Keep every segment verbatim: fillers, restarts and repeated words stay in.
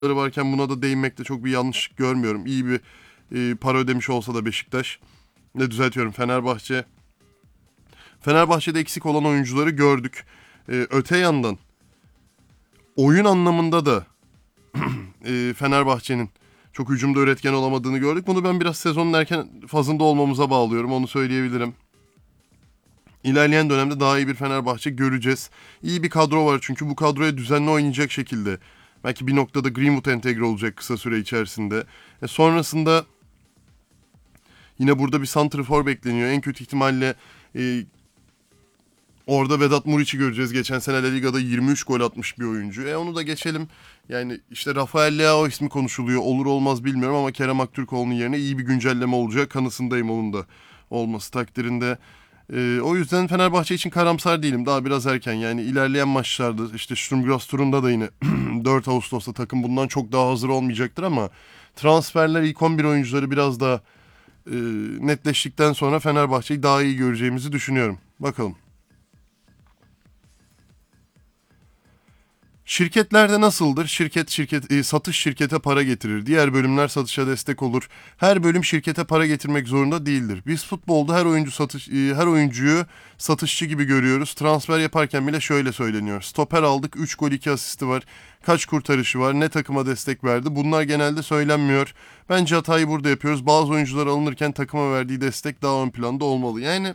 varken buna da değinmekte çok bir yanlış görmüyorum. İyi bir e, para ödemiş olsa da Beşiktaş. Ne düzeltiyorum Fenerbahçe. Fenerbahçe'de eksik olan oyuncuları gördük. E, öte yandan oyun anlamında da e, Fenerbahçe'nin çok hücumda üretken olamadığını gördük. Bunu ben biraz sezonun erken fazında olmamıza bağlıyorum. Onu söyleyebilirim. İlerleyen dönemde daha iyi bir Fenerbahçe göreceğiz. İyi bir kadro var çünkü bu kadroya düzenli oynayacak şekilde. Belki bir noktada Greenwood entegre olacak kısa süre içerisinde. E sonrasında yine burada bir santrafor bekleniyor. En kötü ihtimalle e, orada Vedat Muriç'i göreceğiz. Geçen sene La Liga'da yirmi üç gol atmış bir oyuncu. E onu da geçelim. Yani işte Rafael Leao ismi konuşuluyor. Olur olmaz bilmiyorum ama Kerem Aktürkoğlu'nun yerine iyi bir güncelleme olacak. Kanısındayım onun da olması takdirinde. Ee, o yüzden Fenerbahçe için karamsar değilim. Daha biraz erken. Yani ilerleyen maçlarda işte Sturm Graz turunda da yine dört Ağustos'ta takım bundan çok daha hazır olmayacaktır ama transferler ilk on bir oyuncuları biraz daha e, netleştikten sonra Fenerbahçe'yi daha iyi göreceğimizi düşünüyorum. Bakalım. Şirketlerde nasıldır? Şirket şirket e, satış şirkete para getirir. Diğer bölümler satışa destek olur. Her bölüm şirkete para getirmek zorunda değildir. Biz futbolda her oyuncu satış e, her oyuncuyu satışçı gibi görüyoruz. Transfer yaparken bile şöyle söyleniyor. Stoper aldık, üç gol iki asisti var. Kaç kurtarışı var? Ne takıma destek verdi? Bunlar genelde söylenmiyor. Bence hatayı burada yapıyoruz. Bazı oyuncular alınırken takıma verdiği destek daha ön planda olmalı. Yani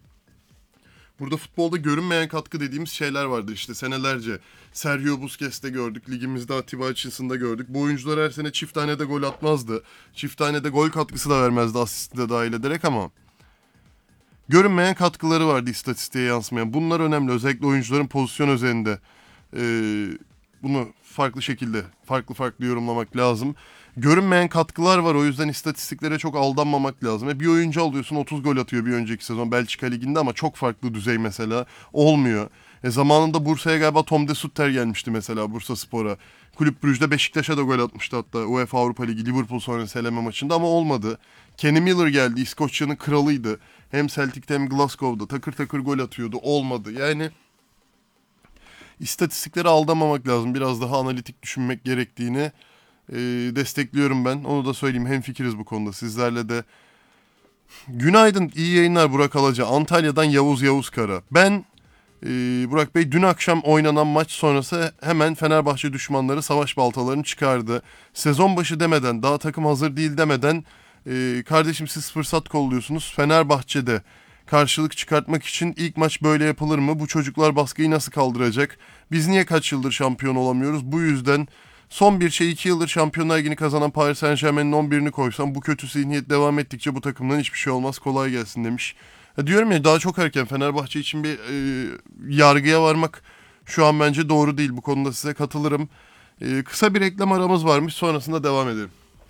burada futbolda görünmeyen katkı dediğimiz şeyler vardır işte senelerce. Sergio Busquets'te gördük, ligimizde Atiba Hutchinson'da gördük. Bu oyuncular her sene çift tane de gol atmazdı. Çift tane de gol katkısı da vermezdi asisti de dahil ederek ama görünmeyen katkıları vardı istatistiğe yansımayan. Bunlar önemli özellikle oyuncuların pozisyon üzerinde. Ee, bunu farklı şekilde, farklı farklı yorumlamak lazım. Görünmeyen katkılar var o yüzden istatistiklere çok aldanmamak lazım. E bir oyuncu alıyorsun otuz gol atıyor bir önceki sezon Belçika Ligi'nde ama çok farklı düzey mesela olmuyor. E zamanında Bursa'ya galiba Tom de Sutter gelmişti mesela Bursaspor'a. Kulüp Brugge'de Beşiktaş'a da gol atmıştı hatta UEFA Avrupa Ligi Liverpool sonrası eleme maçında ama olmadı. Kenny Miller geldi İskoçya'nın kralıydı. Hem Celtic'te hem Glasgow'da takır takır gol atıyordu olmadı yani. İstatistikleri aldanmamak lazım biraz daha analitik düşünmek gerektiğini e, destekliyorum ben. Onu da söyleyeyim hemfikiriz bu konuda sizlerle de. Günaydın iyi yayınlar Burak Alaca Antalya'dan Yavuz Yavuzkara. Ben Ee, Burak Bey dün akşam oynanan maç sonrası hemen Fenerbahçe düşmanları savaş baltalarını çıkardı. Sezon başı demeden daha takım hazır değil demeden e, kardeşim siz fırsat kolluyorsunuz. Fenerbahçe'de karşılık çıkartmak için ilk maç böyle yapılır mı? Bu çocuklar baskıyı nasıl kaldıracak? Biz niye kaç yıldır şampiyon olamıyoruz? Bu yüzden son bir şey iki yıldır Şampiyonlar Ligi'ni kazanan Paris Saint-Germain'in on birini koysam bu kötü zihniyet devam ettikçe bu takımdan hiçbir şey olmaz kolay gelsin demiş. Ya diyorum ya daha çok erken Fenerbahçe için bir e, yargıya varmak şu an bence doğru değil. Bu konuda size katılırım. E, kısa bir reklam aramız varmış sonrasında devam edelim.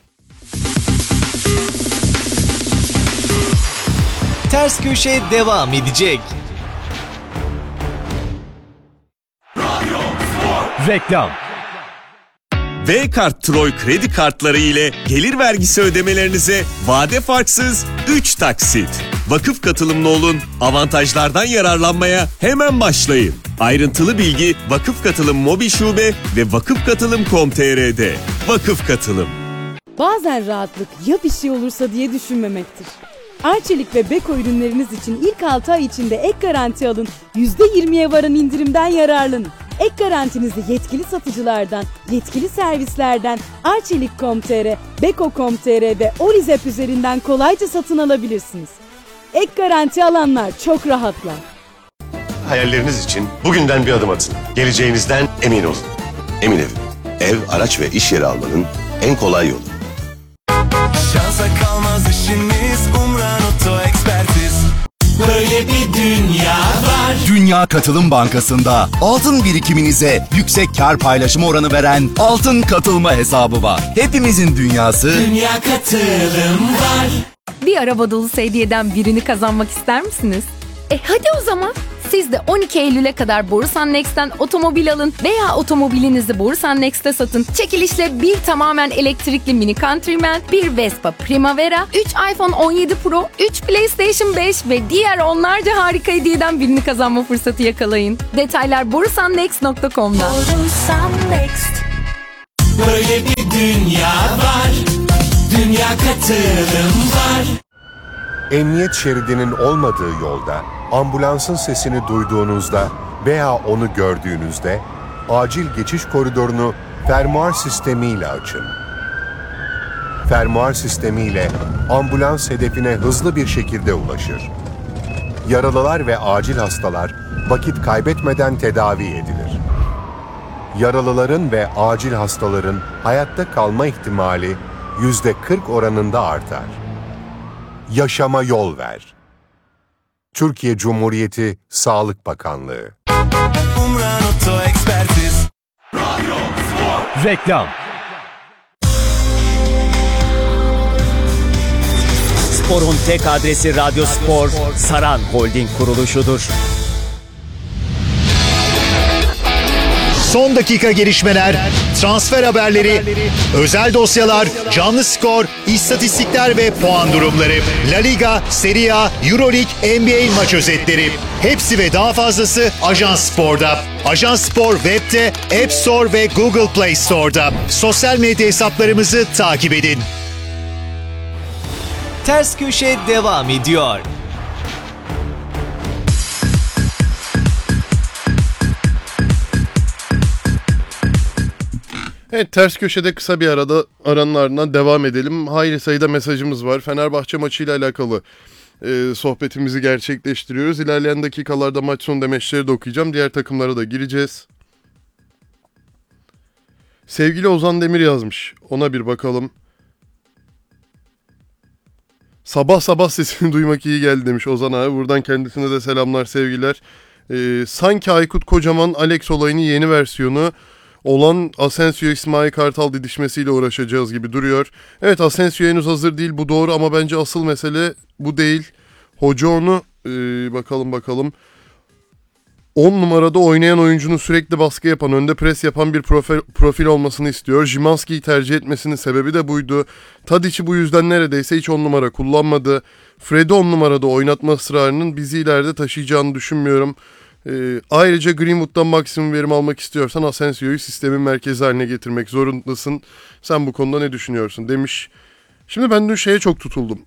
Ters Köşe devam edecek. Reklam. V-Kart Troy kredi kartları ile gelir vergisi ödemelerinize vade farksız üç taksit. Vakıf katılımlı olun, avantajlardan yararlanmaya hemen başlayın. Ayrıntılı bilgi Vakıf Katılım Mobil Şube ve vakıf katılım nokta com nokta tr'de. Vakıf Katılım. Bazen rahatlık ya bir şey olursa diye düşünmemektir. Arçelik ve Beko ürünleriniz için ilk altı ay içinde ek garanti alın, yüzde yirmiye varan indirimden yararlanın. Ek garantinizi yetkili satıcılardan, yetkili servislerden arçelik nokta com nokta tr, beko nokta com nokta tr ve Orizep üzerinden kolayca satın alabilirsiniz. Ek garanti alanlar çok rahatlar. Hayalleriniz için bugünden bir adım atın. Geleceğinizden emin olun. Emin Ev. Ev, araç ve iş yeri almanın en kolay yolu. Şansa kalmaz işiniz Umran Oto Ekspertiz. Böyle bir dünya var. Dünya Katılım Bankası'nda altın birikiminize yüksek kar paylaşımı oranı veren altın katılma hesabı var. Hepimizin dünyası Dünya Katılım var. Bir araba dolusu hediyeden birini kazanmak ister misiniz? E hadi o zaman. Siz de on iki Eylül'e kadar Borusan Next'ten otomobil alın veya otomobilinizi Borusan Next'te satın. Çekilişle bir tamamen elektrikli Mini Countryman, bir Vespa Primavera, üç iPhone on yedi Pro, üç PlayStation beş ve diğer onlarca harika hediyeden birini kazanma fırsatı yakalayın. Detaylar borusan next nokta com'da. Borusan Next. Böyle bir dünya var. Dünya Katılım Var. Emniyet şeridinin olmadığı yolda ambulansın sesini duyduğunuzda veya onu gördüğünüzde acil geçiş koridorunu fermuar sistemiyle açın. Fermuar sistemiyle ambulans hedefine hızlı bir şekilde ulaşır. Yaralılar ve acil hastalar vakit kaybetmeden tedavi edilir. Yaralıların ve acil hastaların hayatta kalma ihtimali yüzde kırk oranında artar. Yaşama yol ver. Türkiye Cumhuriyeti Sağlık Bakanlığı. Umran Oto Ekspertiz. Reklam. Sporun tek adresi Radyo Spor, Saran Holding kuruluşudur. Son dakika gelişmeler, transfer haberleri, özel dosyalar, canlı skor, istatistikler ve puan durumları, La Liga, Serie A, Euroleague, N B A maç özetleri. Hepsi ve daha fazlası Ajans Spor'da. Ajans Spor Web'de, App Store ve Google Play Store'da. Sosyal medya hesaplarımızı takip edin. Ters Köşe devam ediyor. Evet, ters köşede kısa bir arada aranın ardından devam edelim. Hayli sayıda mesajımız var. Fenerbahçe maçıyla alakalı e, sohbetimizi gerçekleştiriyoruz. İlerleyen dakikalarda maç sonu demeçleri de okuyacağım. Diğer takımlara da gireceğiz. Sevgili Ozan Demir yazmış. Ona bir bakalım. Sabah sabah sesini duymak iyi geldi demiş Ozan abi. Buradan kendisine de selamlar, sevgiler. E, sanki Aykut Kocaman Alex olayının yeni versiyonu olan Asensio İsmail Kartal didişmesiyle uğraşacağız gibi duruyor. Evet, Asensio henüz hazır değil, bu doğru, ama bence asıl mesele bu değil. Hoca onu ee, bakalım bakalım on numarada oynayan oyuncunun sürekli baskı yapan, önde pres yapan bir profil, profil olmasını istiyor. Szymański'yi tercih etmesinin sebebi de buydu. Tadic'i bu yüzden neredeyse hiç on numara kullanmadı. Fred'i on numarada oynatma ısrarının bizi ileride taşıyacağını düşünmüyorum. Ee, ayrıca Greenwood'dan maksimum verim almak istiyorsan Asensio'yu sistemin merkezi haline getirmek zorundasın. Sen bu konuda ne düşünüyorsun demiş. Şimdi ben dün şeye çok tutuldum.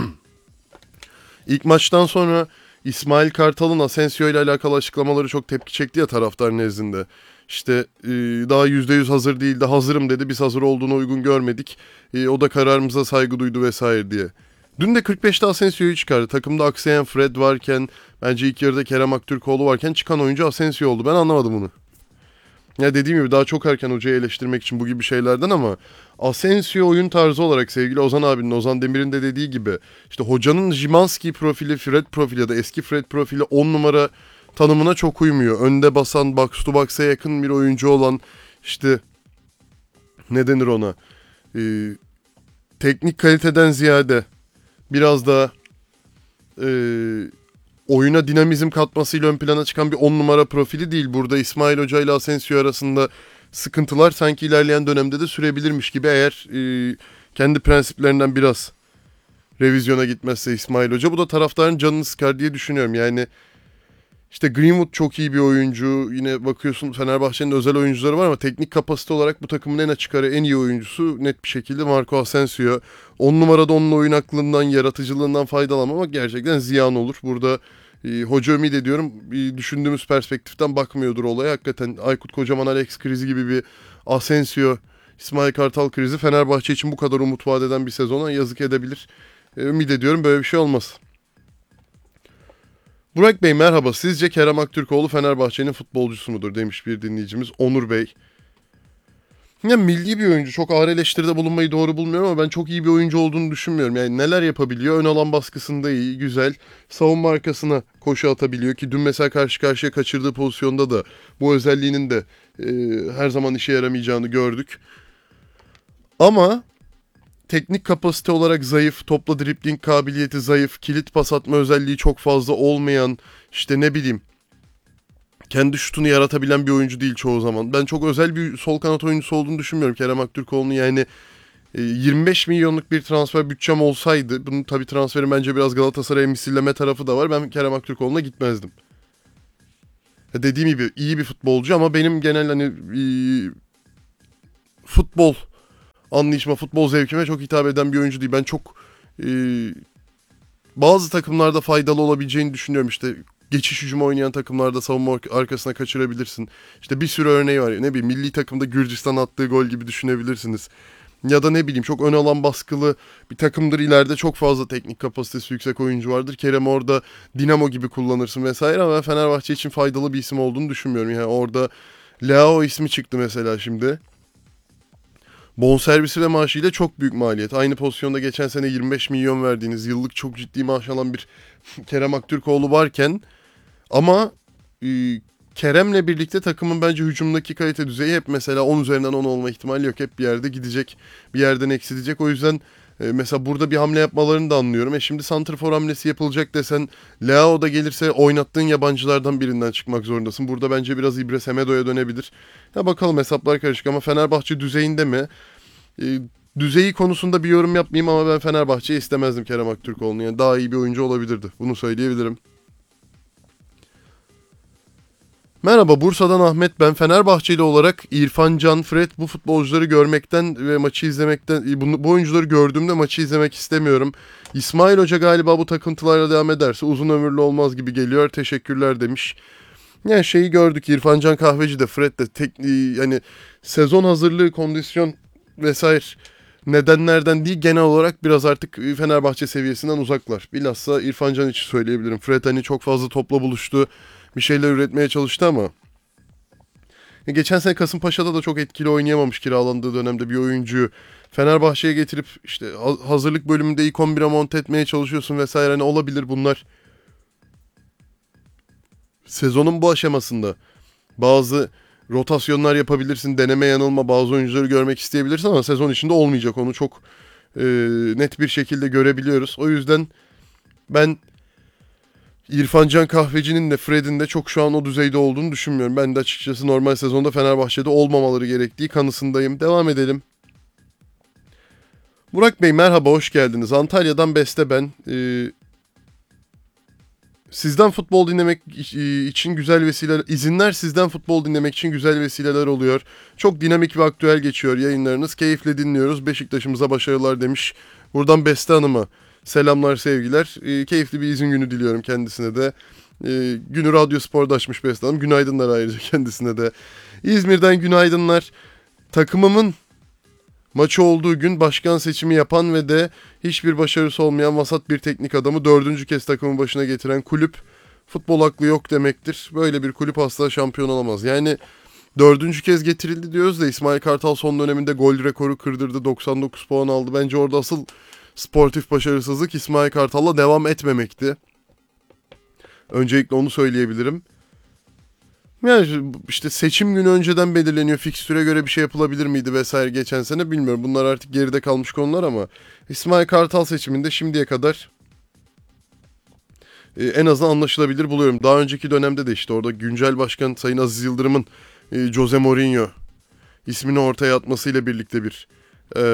İlk maçtan sonra İsmail Kartal'ın Asensio ile alakalı açıklamaları çok tepki çekti ya taraftar nezdinde. İşte e, daha yüzde yüz hazır değildi, hazırım dedi, biz hazır olduğuna uygun görmedik. E, o da kararımıza saygı duydu vesaire diye. Dün de kırk beşte Asensio'yu çıkardı. Takımda aksayan Fred varken, bence ilk yarıda Kerem Aktürkoğlu varken çıkan oyuncu Asensio oldu. Ben anlamadım bunu. Ya dediğim gibi daha çok erken hocayı eleştirmek için bu gibi şeylerden, ama Asensio oyun tarzı olarak sevgili Ozan abinin, Ozan Demir'in de dediği gibi işte hocanın Szymański profili, Fred profili ya da eski Fred profili on numara tanımına çok uymuyor. Önde basan, box to box'a yakın bir oyuncu olan, işte ne denir ona, ee, teknik kaliteden ziyade biraz daha e, oyuna dinamizm katmasıyla ön plana çıkan bir on numara profili değil. Burada İsmail Hoca ile Asensio arasında sıkıntılar sanki ilerleyen dönemde de sürebilirmiş gibi, eğer e, kendi prensiplerinden biraz revizyona gitmezse İsmail Hoca. Bu da taraftarın canını sıkar diye düşünüyorum. Yani işte Greenwood çok iyi bir oyuncu. Yine bakıyorsun Fenerbahçe'nin özel oyuncuları var, ama teknik kapasite olarak bu takımın en açık ara en iyi oyuncusu net bir şekilde Marco Asensio. on numarada onun oyun aklından, yaratıcılığından faydalanmamak gerçekten ziyan olur. Burada e, hoca ümit ediyorum e, düşündüğümüz perspektiften bakmıyordur olaya. Hakikaten Aykut Kocaman Alex krizi gibi bir Asensio İsmail Kartal krizi Fenerbahçe için bu kadar umut vaat eden bir sezona yazık edebilir. E, ümit ediyorum böyle bir şey olmaz. Burak Bey merhaba. Sizce Kerem Aktürkoğlu Fenerbahçe'nin futbolcusu mudur demiş bir dinleyicimiz. Onur Bey. Ya milli bir oyuncu. Çok ağır eleştiride bulunmayı doğru bulmuyorum, ama ben çok iyi bir oyuncu olduğunu düşünmüyorum. Yani neler yapabiliyor? Ön alan baskısında iyi, güzel. Savunma arkasına koşu atabiliyor ki dün mesela karşı karşıya kaçırdığı pozisyonda da bu özelliğinin de e, her zaman işe yaramayacağını gördük. Ama teknik kapasite olarak zayıf, topla dribling kabiliyeti zayıf, kilit pas atma özelliği çok fazla olmayan, işte ne bileyim, kendi şutunu yaratabilen bir oyuncu değil çoğu zaman. Ben çok özel bir sol kanat oyuncusu olduğunu düşünmüyorum Kerem Aktürkoğlu'nun. Yani yirmi beş milyonluk bir transfer bütçem olsaydı, bunun tabii transferin bence biraz Galatasaray'a misilleme tarafı da var, ben Kerem Aktürkoğlu'na gitmezdim. Dediğim gibi iyi bir futbolcu, ama benim genel hani futbol anlayışıma, futbol zevkime çok hitap eden bir oyuncu değil. Ben çok e, bazı takımlarda faydalı olabileceğini düşünüyorum. İşte geçiş hücumu oynayan takımlarda savunma arkasına kaçırabilirsin. İşte bir sürü örneği var. Ne bileyim, milli takımda Gürcistan attığı gol gibi düşünebilirsiniz. Ya da ne bileyim, çok ön alan baskılı bir takımdır. İleride çok fazla teknik kapasitesi yüksek oyuncu vardır. Kerem orada Dinamo gibi kullanırsın vesaire, ama ben Fenerbahçe için faydalı bir isim olduğunu düşünmüyorum. Yani orada Leao ismi çıktı mesela şimdi. Bonservisi ve maaşıyla çok büyük maliyet. Aynı pozisyonda geçen sene yirmi beş milyon verdiğiniz, yıllık çok ciddi maaş alan bir Kerem Aktürkoğlu varken, ama e, Kerem'le birlikte takımın bence hücumdaki kalite düzeyi hep mesela on üzerinden on olma ihtimali yok. Hep bir yerde gidecek, bir yerden eksilecek. O yüzden e, mesela burada bir hamle yapmalarını da anlıyorum. E şimdi santrfor hamlesi yapılacak desen, Leao da gelirse oynattığın yabancılardan birinden çıkmak zorundasın. Burada bence biraz İbre Semedo'ya dönebilir. Ya bakalım, hesaplar karışık, ama Fenerbahçe düzeyinde mi? E, düzeyi konusunda bir yorum yapmayayım, ama ben Fenerbahçe'yi istemezdim Kerem Aktürkoğlu'nu. Yani daha iyi bir oyuncu olabilirdi. Bunu söyleyebilirim. Merhaba, Bursa'dan Ahmet ben. Fenerbahçeli olarak İrfan Can, Fred, bu futbolcuları görmekten ve maçı izlemekten, bu, bu oyuncuları gördüğümde maçı izlemek istemiyorum. İsmail Hoca galiba bu takıntılarla devam ederse uzun ömürlü olmaz gibi geliyor. Teşekkürler demiş. Yani şeyi gördük, İrfan Can Kahveci de, Fred de tek, yani sezon hazırlığı, kondisyon vesaire nedenlerden değil, genel olarak biraz artık Fenerbahçe seviyesinden uzaklar. Bilhassa İrfan Can için söyleyebilirim. Fred hani çok fazla topla buluştu, bir şeyler üretmeye çalıştı, ama geçen sene Kasımpaşa'da da çok etkili oynayamamış kiralandığı dönemde bir oyuncuyu Fenerbahçe'ye getirip işte hazırlık bölümünde ilk on bire monte etmeye çalışıyorsun vesaire, hani olabilir bunlar. Sezonun bu aşamasında bazı rotasyonlar yapabilirsin, deneme yanılma, bazı oyuncuları görmek isteyebilirsin, ama sezon içinde olmayacak, onu çok e, net bir şekilde görebiliyoruz. O yüzden ben İrfan Can Kahveci'nin de Fred'in de çok şu an o düzeyde olduğunu düşünmüyorum. Ben de açıkçası normal sezonda Fenerbahçe'de olmamaları gerektiği kanısındayım. Devam edelim. Burak Bey merhaba, hoş geldiniz. Antalya'dan Beste ben. Ee, sizden futbol dinlemek için güzel vesileler, izinler sizden futbol dinlemek için güzel vesileler oluyor. Çok dinamik ve aktüel geçiyor yayınlarınız. Keyifle dinliyoruz. Beşiktaş'ımıza başarılar demiş. Buradan Beste Hanım'a selamlar, sevgiler. E, keyifli bir izin günü diliyorum kendisine de. E, günü Radyo Spor'da açmış Beste Hanım. Günaydınlar ayrıca kendisine de. İzmir'den günaydınlar. Takımımın maçı olduğu gün başkan seçimi yapan ve de hiçbir başarısı olmayan vasat bir teknik adamı dördüncü kez takımın başına getiren kulüp futbol aklı yok demektir. Böyle bir kulüp asla şampiyon olamaz. Yani dördüncü kez getirildi diyoruz da, İsmail Kartal son döneminde gol rekoru kırdırdı. doksan dokuz puan aldı. Bence orada asıl sportif başarısızlık İsmail Kartal'la devam etmemekti. Öncelikle onu söyleyebilirim. Yani işte seçim günü önceden belirleniyor. Fikstüre göre bir şey yapılabilir miydi vesaire geçen sene, bilmiyorum. Bunlar artık geride kalmış konular, ama İsmail Kartal seçiminde şimdiye kadar e, en azından anlaşılabilir buluyorum. Daha önceki dönemde de işte orada güncel başkan Sayın Aziz Yıldırım'ın e, Jose Mourinho ismini ortaya atmasıyla birlikte bir e,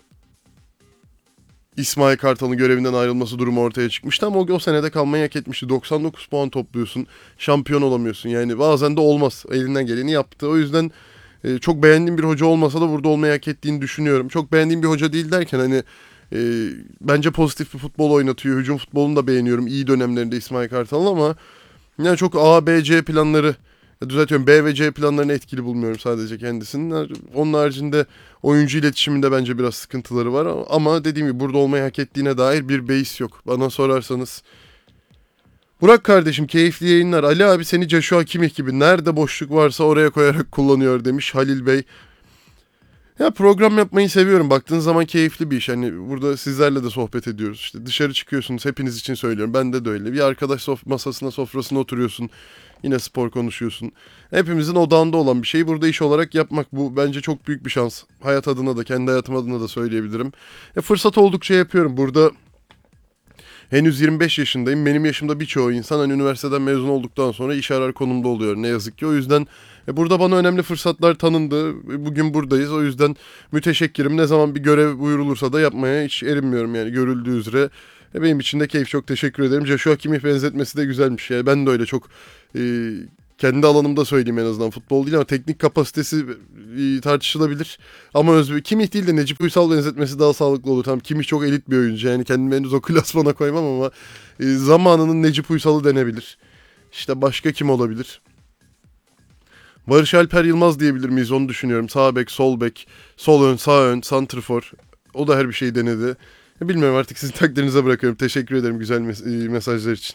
İsmail Kartal'ın görevinden ayrılması durumu ortaya çıkmıştı, ama o, o senede kalmayı hak etmişti. doksan dokuz puan topluyorsun, şampiyon olamıyorsun. Yani bazen de olmaz. Elinden geleni yaptı. O yüzden e, çok beğendiğim bir hoca olmasa da burada olmayı hak ettiğini düşünüyorum. Çok beğendiğim bir hoca değil derken, hani e, bence pozitif bir futbol oynatıyor. Hücum futbolunu da beğeniyorum iyi dönemlerinde İsmail Kartal'ın, ama yani çok A, B, C planları, düzeltiyorum, B ve C planlarını etkili bulmuyorum sadece kendisinin. Onun haricinde oyuncu iletişiminde bence biraz sıkıntıları var, ama dediğim gibi burada olmayı hak ettiğine dair bir beis yok bana sorarsanız. Burak kardeşim keyifli yayınlar. Ali abi seni Joshua Kimmich gibi nerede boşluk varsa oraya koyarak kullanıyor demiş Halil Bey. Ya program yapmayı seviyorum. Baktığınız zaman keyifli bir iş. Hani burada sizlerle de sohbet ediyoruz. İşte dışarı çıkıyorsunuz. Hepiniz için söylüyorum. Bende de öyle. Bir arkadaş sof- masasına, sofrasına oturuyorsun. Yine spor konuşuyorsun. Hepimizin odağında olan bir şeyi burada iş olarak yapmak, bu bence çok büyük bir şans. Hayat adına da, kendi hayatım adına da söyleyebilirim. E, fırsat oldukça yapıyorum. Burada henüz yirmi beş yaşındayım. Benim yaşımda birçoğu insan hani üniversiteden mezun olduktan sonra iş arar konumda oluyor ne yazık ki. O yüzden e, burada bana önemli fırsatlar tanındı. Bugün buradayız. O yüzden müteşekkirim. Ne zaman bir görev buyurulursa da yapmaya hiç erinmiyorum yani, görüldüğü üzere. Benim için de keyif, çok teşekkür ederim. Joshua Kimmich benzetmesi de güzelmiş. Yani ben de öyle çok e, kendi alanımda söyleyeyim en azından, futbol değil ama teknik kapasitesi e, tartışılabilir. Ama Özbek, Kimmich değil de Necip Uysal benzetmesi daha sağlıklı olur. Tamam, Kimmich çok elit bir oyuncu, yani kendimi henüz o klasmana koymam ama e, zamanının Necip Uysal'ı denebilir. İşte başka kim olabilir? Barış Alper Yılmaz diyebilir miyiz, onu düşünüyorum. Sağ bek, sol bek, sol ön, sağ ön, santrfor. O da her bir şeyi denedi. Bilmiyorum, artık sizin takdirinize bırakıyorum. Teşekkür ederim güzel mes- mesajlar için.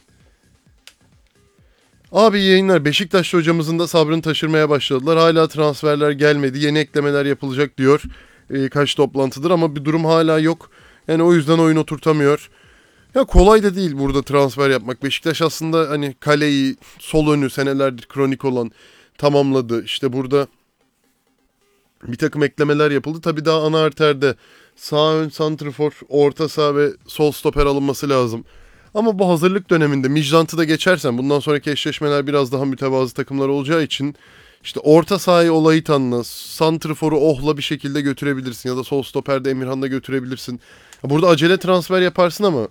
Abi iyi yayınlar. Beşiktaşlı hocamızın da sabrını taşırmaya başladılar. Hala transferler gelmedi. Yeni eklemeler yapılacak diyor. E, kaç toplantıdır ama bir durum hala yok. Yani o yüzden oyun oturtamıyor. Ya kolay da değil burada transfer yapmak. Beşiktaş aslında hani kaleyi, sol önü senelerdir kronik olan tamamladı. İşte burada bir takım eklemeler yapıldı. Tabii daha ana arterde sağ ön, santrfor, orta saha ve sol stoper alınması lazım. Ama bu hazırlık döneminde Midtjylland'ı da geçersen bundan sonraki eşleşmeler biraz daha mütevazı takımlar olacağı için işte orta sahayı Olaytan'la, santrforu Oh'la bir şekilde götürebilirsin ya da sol stoperde Emirhan'la götürebilirsin. Burada acele transfer yaparsın ama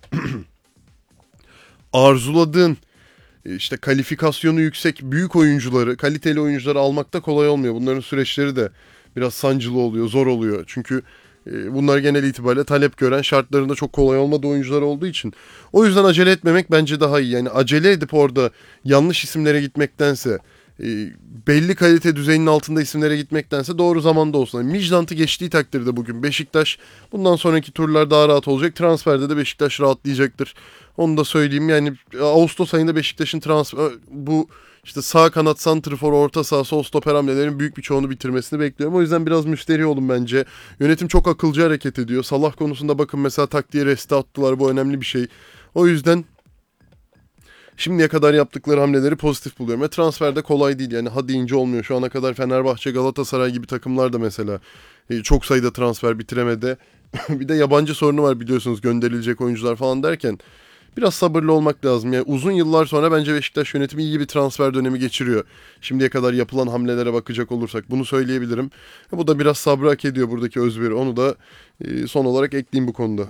arzuladığın işte kalifikasyonu yüksek büyük oyuncuları, kaliteli oyuncuları almak da kolay olmuyor. Bunların süreçleri de biraz sancılı oluyor, zor oluyor. Çünkü bunlar genel itibariyle talep gören, şartlarında çok kolay olmadığı oyuncular olduğu için. O yüzden acele etmemek bence daha iyi. Yani acele edip orada yanlış isimlere gitmektense, belli kalite düzeyinin altında isimlere gitmektense doğru zamanda olsun. Yani Midtjylland'ı geçtiği takdirde bugün Beşiktaş bundan sonraki turlar daha rahat olacak. Transferde de Beşiktaş rahatlayacaktır. Onu da söyleyeyim. Yani Ağustos ayında Beşiktaş'ın transfer bu işte sağ kanat, santrfor, orta saha, sol stoper hamlelerin büyük bir çoğunu bitirmesini bekliyorum. O yüzden biraz müsterih olun bence. Yönetim çok akılcı hareket ediyor. Salah konusunda bakın mesela taktiğe resti attılar. Bu önemli bir şey. O yüzden şimdiye kadar yaptıkları hamleleri pozitif buluyorum. Ve transferde kolay değil. Yani ha deyince olmuyor. Şu ana kadar Fenerbahçe, Galatasaray gibi takımlar da mesela çok sayıda transfer bitiremedi. Bir de yabancı sorunu var biliyorsunuz, gönderilecek oyuncular falan derken. Biraz sabırlı olmak lazım. Yani uzun yıllar sonra bence Beşiktaş yönetimi iyi bir transfer dönemi geçiriyor. Şimdiye kadar yapılan hamlelere bakacak olursak bunu söyleyebilirim. Bu da biraz sabrı hak ediyor buradaki özveri. Onu da son olarak ekleyeyim bu konuda.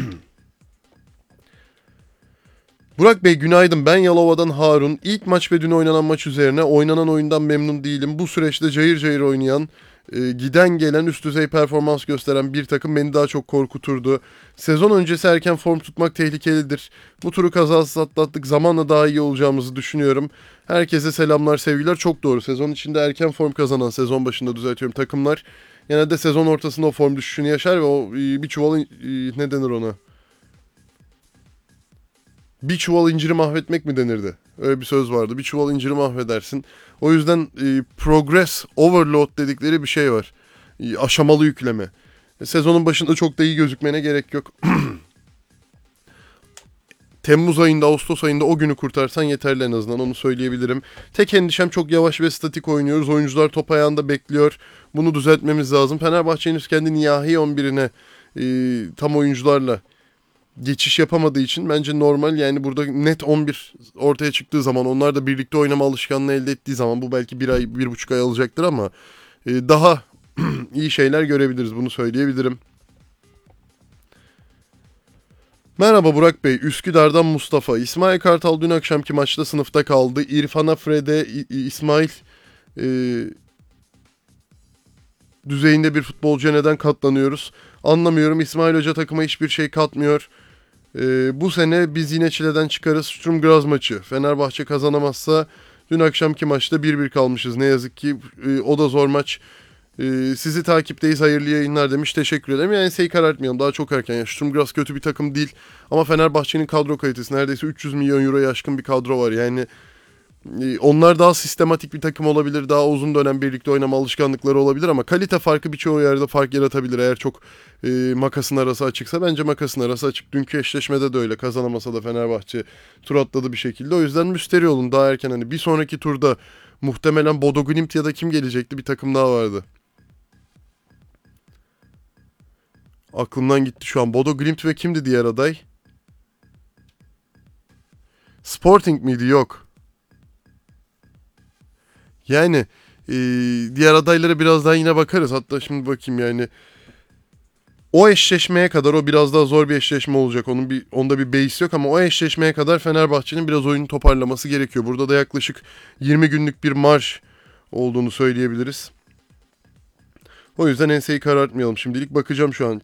Burak Bey günaydın. Ben Yalova'dan Harun. İlk maç ve dün oynanan maç üzerine oynanan oyundan memnun değilim. Bu süreçte cayır cayır oynayan, e, giden gelen üst düzey performans gösteren bir takım beni daha çok korkuturdu. Sezon öncesi erken form tutmak tehlikelidir. Bu turu kazasız atlattık. Zamanla daha iyi olacağımızı düşünüyorum. Herkese selamlar, sevgiler. Çok doğru. Sezon içinde erken form kazanan, sezon başında düzeltiyorum, takımlar genelde sezon ortasında o form düşüşünü yaşar ve o e, bir çuval e, ne denir ona? Bir çuval inciri mahvetmek mi denirdi? Öyle bir söz vardı. Bir çuval inciri mahvedersin. O yüzden e, progress overload dedikleri bir şey var. E, aşamalı yükleme. E, sezonun başında çok da iyi gözükmene gerek yok. Temmuz ayında, Ağustos ayında o günü kurtarsan yeterli, en azından onu söyleyebilirim. Tek endişem çok yavaş ve statik oynuyoruz. Oyuncular top ayağında bekliyor. Bunu düzeltmemiz lazım. Fenerbahçe henüz kendi nihai on birine e, tam oyuncularla geçiş yapamadığı için bence normal. Yani burada net on bir ortaya çıktığı zaman, onlar da birlikte oynama alışkanlığı elde ettiği zaman, bu belki bir ay, bir buçuk ay alacaktır ama e, daha iyi şeyler görebiliriz, bunu söyleyebilirim. Merhaba Burak Bey, Üsküdar'dan Mustafa. İsmail Kartal dün akşamki maçta sınıfta kaldı. İrfan Afred'e İsmail e, düzeyinde bir futbolcuya neden katlanıyoruz? Anlamıyorum. İsmail Hoca takıma hiçbir şey katmıyor. Ee, bu sene biz yine çileden çıkarız. Sturm Graz maçı. Fenerbahçe kazanamazsa dün akşamki maçta bir bir kalmışız. Ne yazık ki e, o da zor maç. E, sizi takipteyiz. Hayırlı yayınlar demiş. Teşekkür ederim. Yani enseyi karartmayalım. Daha çok erken. Yani Sturm Graz kötü bir takım değil. Ama Fenerbahçe'nin kadro kalitesi neredeyse üç yüz milyon euroya aşkın bir kadro var. Yani onlar daha sistematik bir takım olabilir. Daha uzun dönem birlikte oynama alışkanlıkları olabilir ama kalite farkı birçoğu yerde fark yaratabilir. Eğer çok e, makasın arası açıksa, bence makasın arası açık. Dünkü eşleşmede de öyle. Kazanamasa da Fenerbahçe tur atladı bir şekilde. O yüzden müsteri olun daha erken. Hani bir sonraki turda muhtemelen Bodo Glimt ya da kim gelecekti? Bir takım daha vardı. Aklımdan gitti şu an. Bodo Glimt ve kimdi diğer aday? Sporting miydi? Yok. Yani e, diğer adaylara biraz daha yine bakarız. Hatta şimdi bakayım yani. O eşleşmeye kadar, o biraz daha zor bir eşleşme olacak. Onun bir onda bir beis yok ama o eşleşmeye kadar Fenerbahçe'nin biraz oyunu toparlaması gerekiyor. Burada da yaklaşık yirmi günlük bir marş olduğunu söyleyebiliriz. O yüzden enseyi karartmayalım. Şimdilik bakacağım şu an